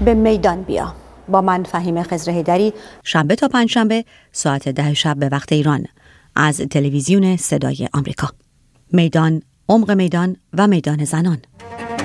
به میدان بیا. با من فهیمه خضر حیدری، شنبه تا پنجشنبه ساعت 10 شب به وقت ایران از تلویزیون صدای آمریکا. میدان، عمق میدان و میدان زنان.